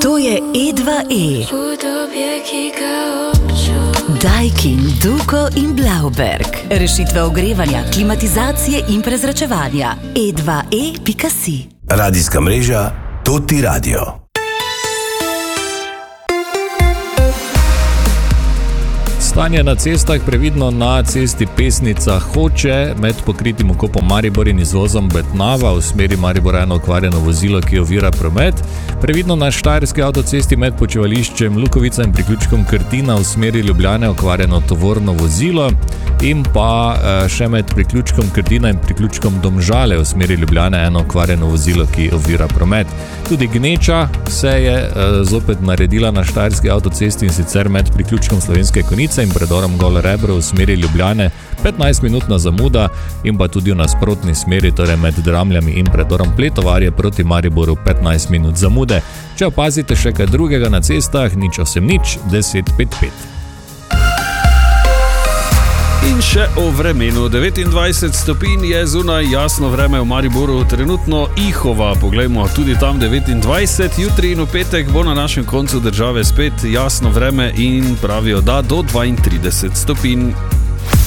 To je E2E. Daikin, Duko in Blauberg. Rešitve ogrevanja, klimatizacije in prezračevanja. E2E.si. Radijska mreža Toti Radio. Stanje na cestah, previdno na cesti Pesnica Hoče med pokritim vkopom Maribor in izvozom Betnava v smeri Maribora eno okvarjeno vozilo, ki ovira promet. Previdno na Štajerski avtocesti med počivališčem Lukovica in priključkom Krtina v smeri Ljubljane okvarjeno tovorno vozilo in pa še med priključkom Krtina in priključkom Domžale v smeri Ljubljane eno okvarjeno vozilo, ki ovira promet. Tudi gneča se je zopet naredila na Štajerski avtocesti in sicer med priključkom Slovenske Konjice in predorom Gole Rebro v smeri Ljubljane 15-minutna zamuda in pa tudi v nasprotni smeri, torej med Dramljami in predorom Pletovarje proti Mariboru 15 minut zamude. Če opazite še kaj drugega na cestah, 080 10 55. In še o vremenu. 29 stopinj je zunaj, jasno vreme v Mariboru, trenutno Ihova, poglejmo, tudi tam 29, jutri in v petek bo na našem koncu države spet jasno vreme in pravijo, da do 32 stopinj.